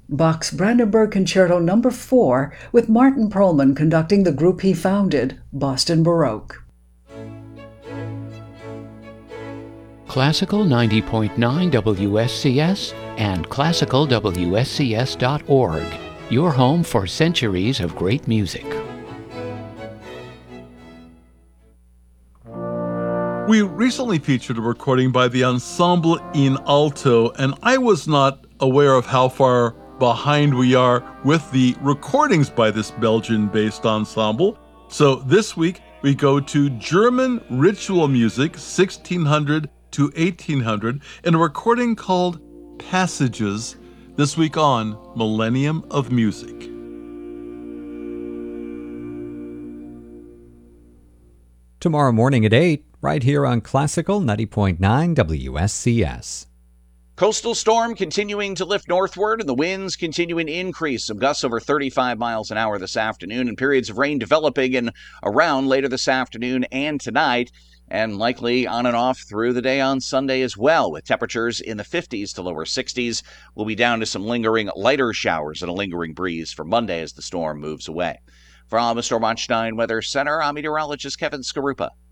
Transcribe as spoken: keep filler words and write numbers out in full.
Bach's Brandenburg Concerto Number four, with Martin Perlman conducting the group he founded, Boston Baroque. Classical ninety point nine W S C S and classical W S C S dot org, your home for centuries of great music. We recently featured a recording by the Ensemble in Alto, and I was not aware of how far behind we are with the recordings by this Belgian-based ensemble. So this week we go to German ritual music, sixteen hundred to eighteen hundred, in a recording called Passages, this week on Millennium of Music. Tomorrow morning at eight, right here on Classical ninety point nine W S C S. Coastal storm continuing to lift northward, and the winds continuing to increase. Some gusts over thirty-five miles an hour this afternoon, and periods of rain developing and around later this afternoon and tonight, and likely on and off through the day on Sunday as well, with temperatures in the fifties to lower sixties. We'll be down to some lingering lighter showers and a lingering breeze for Monday as the storm moves away. From the Storm Watch nine Weather Center, I'm meteorologist Kevin Skarupa.